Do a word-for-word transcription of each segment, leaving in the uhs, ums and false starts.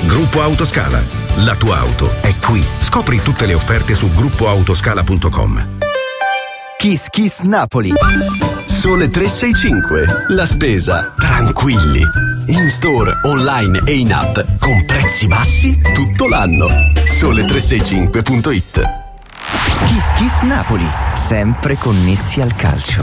Gruppo Autoscala. La tua auto è qui. Scopri tutte le offerte su gruppo autoscala punto com. Kiss Kiss Napoli. Sole tre sei cinque. La spesa tranquilli. In store, online e in app con prezzi bassi tutto l'anno. Sole tre sei cinque punto it. Kiss Kiss Napoli, sempre connessi al calcio.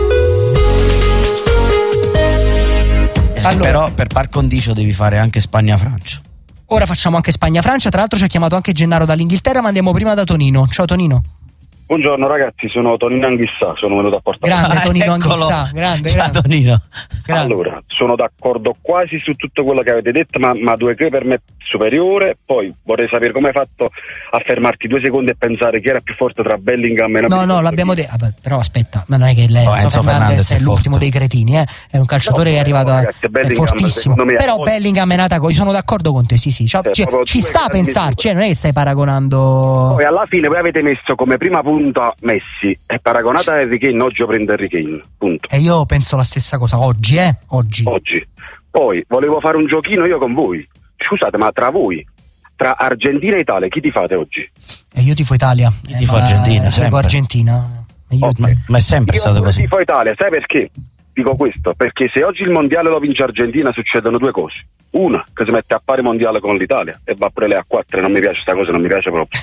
Allora, però per par condicio devi fare anche Spagna-Francia. Ora facciamo anche Spagna-Francia. Tra l'altro ci ha chiamato anche Gennaro dall'Inghilterra, ma andiamo prima da Tonino. Ciao Tonino. Buongiorno ragazzi, sono Tonino Anghissà, sono venuto a portare. Grande Tonino Eccolo. Anghissà, grande, Ciao grande. Tonino. Grande. Allora, sono d'accordo quasi su tutto quello che avete detto, ma, ma due che per me è superiore. Poi vorrei sapere come hai fatto a fermarti due secondi e pensare chi era più forte tra Bellingham e No, Napolitano. no, l'abbiamo detto. Ah, però aspetta, ma non è che lei, No, Enzo, Enzo Fernandez, Fernandez è è l'ultimo forte. dei cretini, eh? È un calciatore No, che è arrivato no, a, ragazzi, è Bellingham, fortissimo. secondo me è Però forte. Bellingham è nata, io sono d'accordo con te, sì, sì. Cioè, Cioè, cioè, proprio ci due sta a grandi pensarci, due. eh, non è che stai paragonando. Poi alla fine voi avete messo come prima punta Messi e paragonata a Harry Kane, oggi io prendo Harry Kane, punto. E io penso la stessa cosa oggi, eh? Oggi. Oggi. Poi volevo fare un giochino io con voi. Scusate, ma tra voi, tra Argentina e Italia, chi ti fate oggi? E io tifo Italia. Io tifo Argentina, tifo sempre. Argentina. E io- Ok. Ma, ma è sempre Io stato pure così. tifo Italia, sai perché? Dico questo, perché se oggi il mondiale lo vince Argentina succedono due cose. Una, che si mette a pari mondiale con l'Italia e va pure lei a quattro, e non mi piace sta cosa, non mi piace proprio.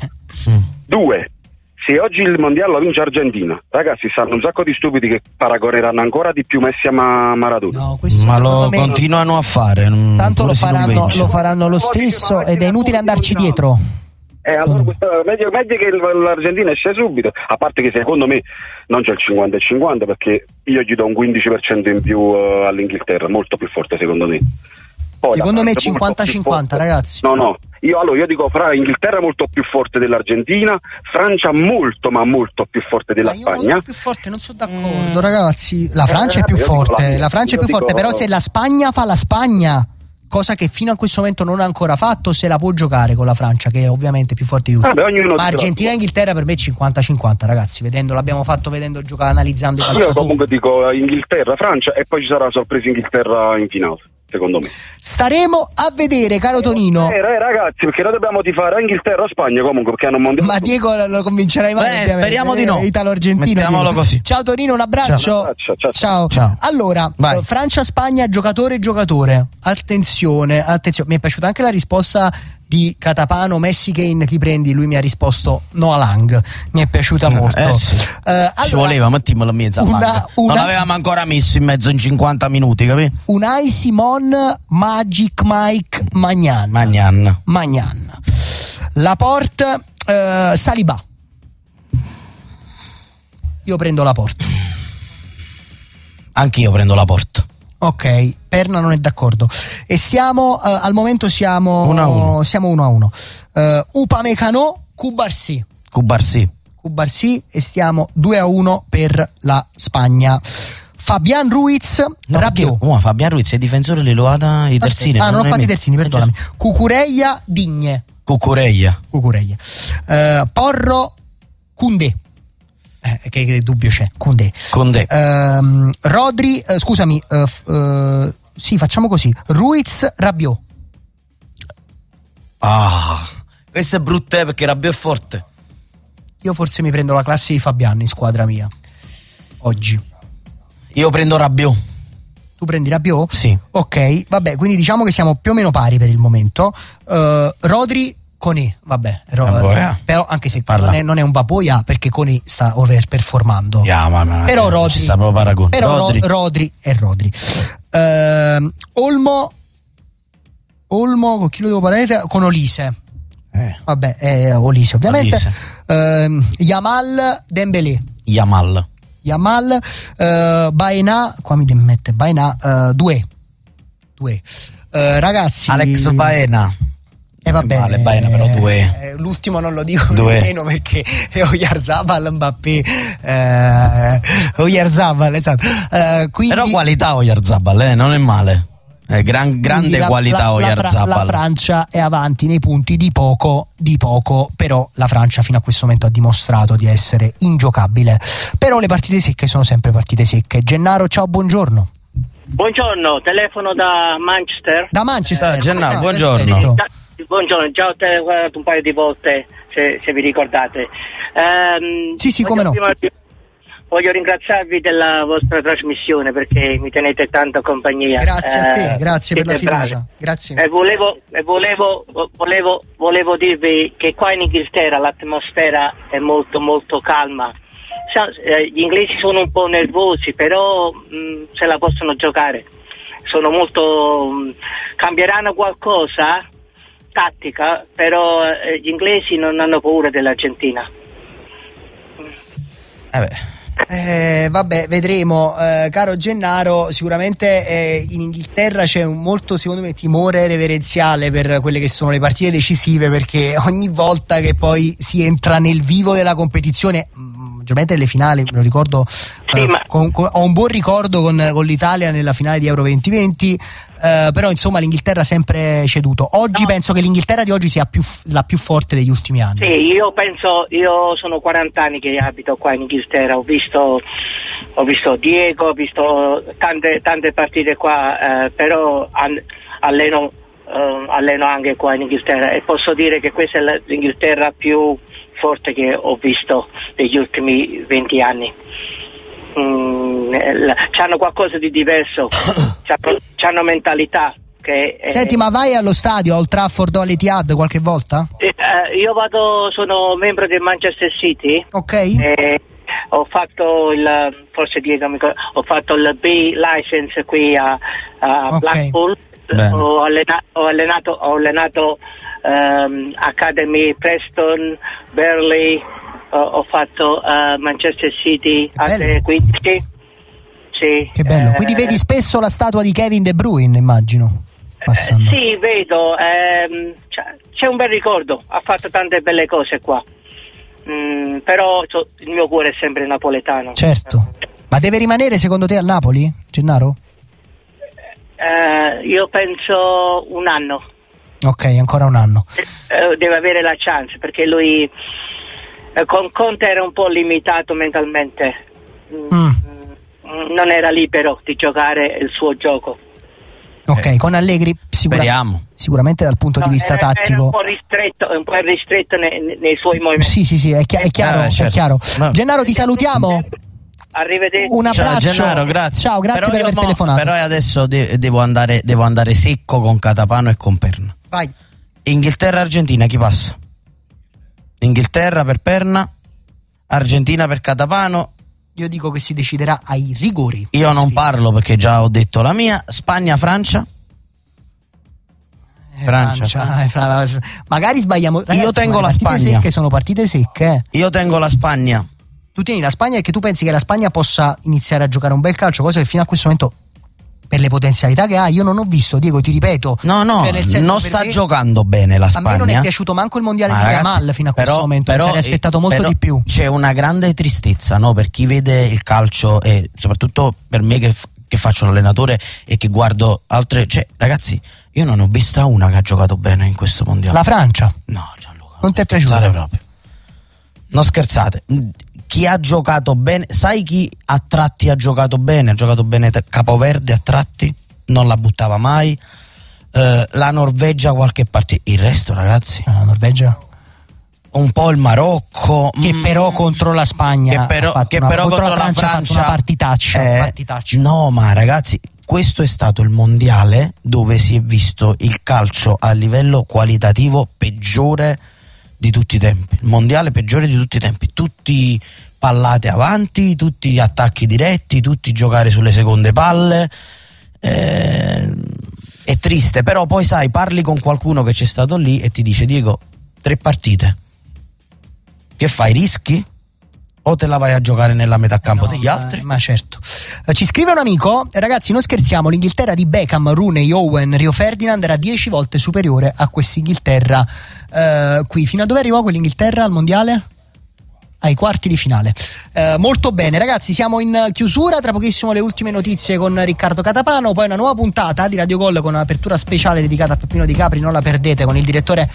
Due, se oggi il mondiale lo vince Argentina, ragazzi, stanno un sacco di stupidi che paragoneranno ancora di più Messi a Ma- Maradona. No, questo Ma secondo lo me- continuano a fare. non- Tanto pure lo se non faranno, vince. lo faranno lo stesso ed è inutile andarci dietro. Eh, allora questa, meglio, meglio che l- l'Argentina esce subito, a parte che secondo me non c'è il cinquanta e cinquanta, perché io gli do un quindici per cento in più uh, all'Inghilterra, molto più forte secondo me. Poi Secondo la me Francia è molto cinquanta più cinquanta, forte. ragazzi. No, no, io allora io dico fra Inghilterra molto più forte dell'Argentina, Francia molto ma molto più forte della Ma io Spagna. molto più forte, non sono d'accordo, ragazzi. La Francia Eh, è più io dico la forte, mia. la Francia è Io più forte, dico- però se la Spagna fa la Spagna, cosa che fino a questo momento non ha ancora fatto, se la può giocare con la Francia, che è ovviamente più forte di tutti. Vabbè, ognuno Ma dice la Argentina e sua. Inghilterra per me è cinquanta cinquanta, ragazzi, vedendo, l'abbiamo fatto vedendo giocare, analizzando i Io calciatori. comunque dico Inghilterra, Francia e poi ci sarà la sorpresa Inghilterra in finale, secondo me. Staremo a vedere, caro Tonino. Eh, eh, ragazzi, perché noi dobbiamo tifare Inghilterra o Spagna comunque, perché hanno un mondiale. Ma Diego lo convincerai mai? Beh, ovviamente. speriamo di no. Eh, Italo-Argentina. Mettiamolo Diego. così. Ciao Tonino, un abbraccio. Ciao. Un abbraccio, ciao, ciao. Ciao. Allora, Vai. eh, Francia-Spagna, giocatore giocatore. Attenzione, attenzione. Mi è piaciuta anche la risposta di Catapano, Messi Kane, chi prendi? Lui mi ha risposto Noah Lang. Mi è piaciuta molto. Eh, sì. Eh, allora, Ci voleva, mettimelo in mezzo a una- manga. una- Non l'avevamo ancora messo in mezzo in cinquanta minuti, capì? Unai Simon, Magic Mike, Magnan. Magnan. Magnan. Laporte, eh, Saliba. Io prendo Laporte. Anch'io prendo la porta. Ok, Perna non è d'accordo. E siamo eh, al momento siamo uno a uno. Siamo uno a uno. Uh, Upamecano, Cubarsi. Cubarsi. Cubarsi e stiamo due a uno per la Spagna. Fabian Ruiz, No, Rabiot. oh, Fabian Ruiz è difensore, li lo ha da i terzini. Ah, non ho è fatto i mio. terzini, perdonami. Cucureia, Digne. Cucureia. Cucureia. Uh, Porro, Koundé. Eh, che, che dubbio c'è? Koundé. Condé. Ehm, Rodri, eh, scusami, eh, f- eh, sì, facciamo così. Ruiz, Rabiot. Ah, questo è brutto eh, perché Rabiot è forte. Io forse mi prendo la classe di Fabian in squadra mia. Oggi. Io prendo Rabiot. Tu prendi Rabiot? Sì. Ok, vabbè, quindi diciamo che siamo più o meno pari per il momento. Uh, Rodri, Koné, vabbè. Ro- Ah, boh, eh. Però anche se Parla. non è, non è un Vapoia perché Koné sta overperformando. Yeah, ma, ma, Però non Rodri, ci sta proprio paragone. però Rodri. Rodri. Rodri e Rodri. Ehm, Olmo, Olmo con chi lo devo parlare? Con Olise. Eh, Vabbè, è Olise ovviamente. Olise. Ehm, Yamal, Dembélé. Yamal. Yamal, eh, Baena, qua mi mette Baena, eh, due. Due. Eh, ragazzi. Alex Baena. E eh, vabbè, Vale, Baena però due. eh, l'ultimo non lo dico Due. nemmeno perché è Oyarzabal, Mbappé, eh, Oyarzabal, esatto. Eh, quindi, Però qualità Oyarzabal, eh, non è male. È gran, grande quindi la- qualità la, la, Fra- Oyarzabal. la Francia è avanti nei punti di poco, di poco, però la Francia fino a questo momento ha dimostrato di essere ingiocabile. Però le partite secche sono sempre partite secche. Gennaro, ciao, buongiorno. Buongiorno, telefono da Manchester. Da Manchester. Eh, Gennaro, Ah, buongiorno. perfetto. Buongiorno, già ho telefonato un paio di volte, se, se vi ricordate. Ehm, Sì, sì, come no. prima- voglio ringraziarvi della vostra trasmissione perché mi tenete tanto compagnia. Grazie a te, Eh, grazie per la siete bravi. fiducia. Grazie. E volevo, e volevo, volevo, volevo dirvi che qua in Inghilterra l'atmosfera è molto molto calma. Sa- eh, gli inglesi sono un po' nervosi, però mh, se la possono giocare. Sono molto mh, cambieranno qualcosa tattica, però eh, gli inglesi non hanno paura dell'Argentina. Eh beh. Eh, vabbè, vedremo, eh, caro Gennaro. Sicuramente eh, in Inghilterra c'è un molto, secondo me, timore reverenziale per quelle che sono le partite decisive, perché ogni volta che poi si entra nel vivo della competizione, maggiormente nelle finali, me lo ricordo, Sì, eh, ma- con- con- ho un buon ricordo con, con l'Italia nella finale di Euro duemilaventi, eh, però insomma l'Inghilterra ha sempre ceduto. Oggi No. penso che l'Inghilterra di oggi sia più, f- la più forte degli ultimi anni. Sì, io penso, io sono quaranta anni che abito qua in Inghilterra, ho visto, ho visto Diego, ho visto tante, tante partite qua, eh, però an- alleno, eh, alleno anche qua in Inghilterra e posso dire che questa è la- l'Inghilterra più forte che ho visto negli ultimi venti anni. Mm, eh, c'hanno qualcosa di diverso, c'hanno, c'hanno mentalità. Che è- Senti, ma vai allo stadio, a Old Trafford o all'Etihad qualche volta? Eh, eh, io vado, sono membro del Manchester City. Ok. E ho fatto il, forse Diego mi ricorda, ho fatto il B license qui a, a Ok. Blackpool. Bene. Ho, allena- ho allenato, ho allenato ehm, Academy, Preston, Burley, ho, ho fatto eh, Manchester City Che bello. anche quindici. Sì, Che bello. Quindi eh, vedi spesso la statua di Kevin De Bruyne, immagino. Passando. Eh, sì, vedo, ehm, c'è, c'è un bel ricordo, ha fatto tante belle cose qua. Mm, però so- il mio cuore è sempre napoletano. Certo. Ma deve rimanere secondo te al Napoli, Gennaro? Eh, io penso un anno. Ok, ancora un anno. Eh, deve avere la chance perché lui eh, con Conte era un po' limitato mentalmente. Mm, Mm. mm, non era libero di giocare il suo gioco. Ok, con Allegri sicura- Speriamo. sicuramente dal punto No, di vista era, era tattico. un po' ristretto, un po' ristretto nei, nei- nei suoi movimenti. Sì, sì, sì, è, chi- è chiaro, Eh, certo. è chiaro. Ma- Gennaro, ti salutiamo. Arrivederci. Un Ciao abbraccio. Gennaro, grazie. Ciao, grazie però per io aver mo- telefonato. Però adesso de- devo, andare, devo andare secco con Catapano e con Perna. Vai. Inghilterra-Argentina, chi passa? Inghilterra per Perna, Argentina per Catapano. Io dico che si deciderà ai rigori. Io non Sfida. parlo perché già ho detto la mia. Spagna-Francia. Eh, Francia, Francia, eh, Fra- magari sbagliamo. Ragazzi, tengo ma la le partite Spagna. secche sono partite secche. eh. Io tengo la Spagna. Tu tieni la Spagna e che tu pensi che la Spagna possa iniziare a giocare un bel calcio, cosa che fino a questo momento, per le potenzialità che ha, io non ho visto. Diego, ti ripeto, No, no, cioè, nel senso, non per sta me- giocando bene la a Spagna. me non è piaciuto manco il mondiale Ma di ragazzi, Yamal fino a questo però- momento, mi però- sarei aspettato molto però di più. C'è una grande tristezza, no? Per chi vede il calcio e soprattutto per me che, f- che faccio l'allenatore e che guardo altre, cioè ragazzi, io non ho vista una che ha giocato bene in questo mondiale. La Francia. No, Gianluca. Non ti è scherzate piaciuta? proprio. Non scherzate. Chi ha giocato bene, sai chi a tratti ha giocato bene? Ha giocato bene te- Capoverde a tratti, non la buttava mai. Eh, la Norvegia qualche partita, il resto ragazzi, Ah, la Norvegia. un po' il Marocco, Che mm, però contro la Spagna che però, ha fatto che una, però contro, contro la la Francia, ha fatto Francia una partitaccia, eh, partitaccia. no, ma ragazzi, questo è stato il mondiale dove si è visto il calcio a livello qualitativo peggiore di tutti i tempi, il mondiale peggiore di tutti i tempi, tutti pallate avanti, tutti attacchi diretti, tutti giocare sulle seconde palle. Eh, è triste, però poi sai, parli con qualcuno che c'è stato lì e ti dice: Diego, tre partite, che fai, rischi? O te la vai a giocare nella metà campo No, degli ma- altri? Ma certo. Eh, Ci scrive un amico, ragazzi, non scherziamo, l'Inghilterra di Beckham, Rooney, Owen, Rio Ferdinand era dieci volte superiore a quest'Inghilterra eh, qui. Fino a dove arrivò quell'Inghilterra al mondiale? Ai quarti di finale. Eh, molto bene, ragazzi, siamo in chiusura. Tra pochissimo le ultime notizie con Riccardo Catapano, poi una nuova puntata di Radio Gol con un'apertura speciale dedicata a Peppino Di Capri, non la perdete, con il direttore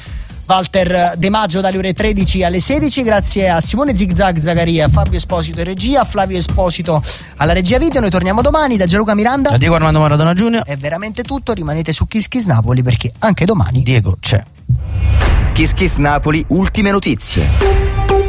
Walter De Maggio dalle ore tredici alle sedici. Grazie a Simone Zigzag Zaccaria, Fabio Esposito in regia, Flavio Esposito alla regia video. Noi torniamo domani. Da Gianluca Miranda, da Diego Armando Maradona Junior è veramente tutto. Rimanete su Kiss Kiss Napoli, perché anche domani Diego c'è. Kiss Kiss Napoli, ultime notizie.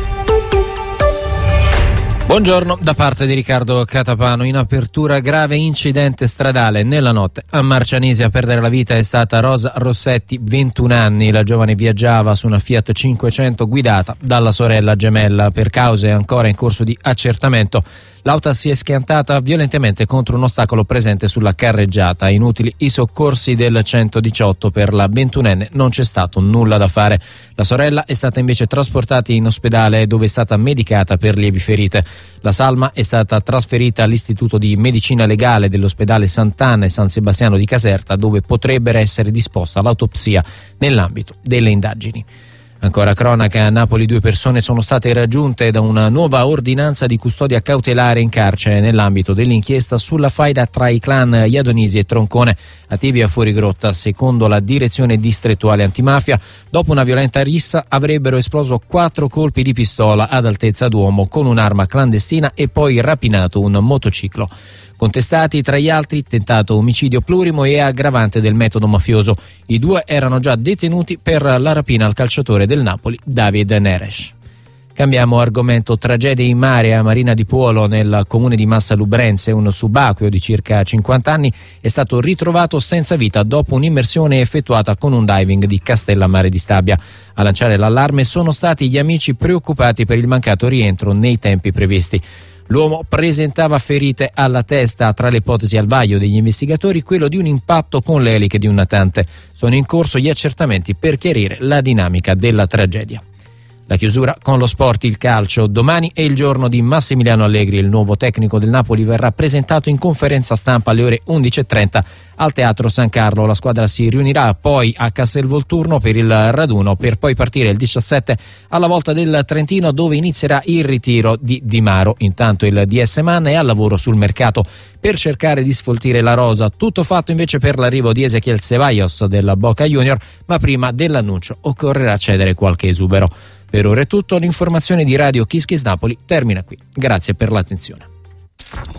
Buongiorno da parte di Riccardo Catapano. In apertura, grave incidente stradale nella notte a Marcianise. A perdere la vita è stata Rosa Rossetti, ventuno anni. La giovane viaggiava su una Fiat cinquecento guidata dalla sorella gemella. Per cause ancora in corso di accertamento, l'auto si è schiantata violentemente contro un ostacolo presente sulla carreggiata. Inutili i soccorsi del centodiciotto. Per la ventunenne non c'è stato nulla da fare. La sorella è stata invece trasportata in ospedale, dove è stata medicata per lievi ferite. La salma è stata trasferita all'Istituto di Medicina Legale dell'ospedale Sant'Anna e San Sebastiano di Caserta, dove potrebbe essere disposta l'autopsia nell'ambito delle indagini. Ancora cronaca, a Napoli due persone sono state raggiunte da una nuova ordinanza di custodia cautelare in carcere nell'ambito dell'inchiesta sulla faida tra i clan Iadonisi e Troncone, attivi a Fuorigrotta. Secondo la direzione distrettuale antimafia, dopo una violenta rissa avrebbero esploso quattro colpi di pistola ad altezza d'uomo con un'arma clandestina e poi rapinato un motociclo. Contestati tra gli altri tentato omicidio plurimo e aggravante del metodo mafioso. I due erano già detenuti per la rapina al calciatore del Napoli David Neres. Cambiamo argomento. Tragedia in mare a Marina di Puolo, nel comune di Massa Lubrense. Un subacqueo di circa cinquanta anni è stato ritrovato senza vita dopo un'immersione effettuata con un diving di Castellammare di Stabia. A lanciare l'allarme sono stati gli amici preoccupati per il mancato rientro nei tempi previsti. L'uomo presentava ferite alla testa. Tra le ipotesi al vaglio degli investigatori, quello di un impatto con le eliche di un natante. Sono in corso gli accertamenti per chiarire la dinamica della tragedia. La chiusura con lo sport, il calcio. Domani è il giorno di Massimiliano Allegri. Il nuovo tecnico del Napoli verrà presentato in conferenza stampa alle ore undici e trenta al Teatro San Carlo. La squadra si riunirà poi a Castelvolturno per il raduno, per poi partire il diciassette alla volta del Trentino, dove inizierà il ritiro di Di Maro. Intanto il D S Man è al lavoro sul mercato per cercare di sfoltire la rosa. Tutto fatto invece per l'arrivo di Ezequiel Ceballos del Boca Junior, ma prima dell'annuncio occorrerà cedere qualche esubero. Per ora è tutto. L'informazione di Radio Kiss Kiss Napoli termina qui. Grazie per l'attenzione.